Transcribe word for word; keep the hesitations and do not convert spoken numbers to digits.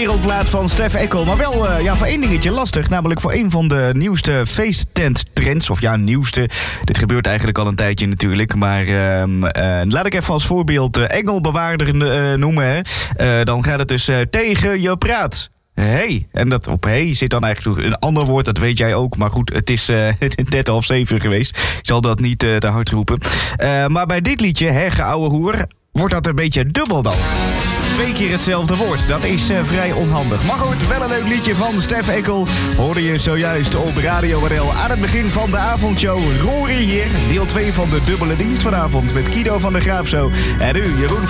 wereldplaat van Stef Eckel. Maar wel uh, ja, voor één dingetje lastig. Namelijk voor een van de nieuwste feesttenttrends. Of ja, nieuwste. Dit gebeurt eigenlijk al een tijdje natuurlijk. Maar uh, uh, laat ik even als voorbeeld uh, engelbewaarder uh, noemen. Hè. Uh, dan gaat het dus uh, tegen je praat. Hey. En dat op hey zit dan eigenlijk een ander woord, dat weet jij ook. Maar goed, het is uh, net half zeven geweest. Ik zal dat niet uh, te hard roepen. Uh, maar bij dit liedje, Hegge ouwe hoer, wordt dat een beetje dubbel dan. Twee keer hetzelfde woord, dat is uh, vrij onhandig. Maar goed, wel een leuk liedje van Stef Eckel. Hoorde je zojuist op Radio R L aan het begin van de avondshow. Rory hier, deel twee van de dubbele dienst vanavond met Kido van der Graaf zo. En u, Jeroen van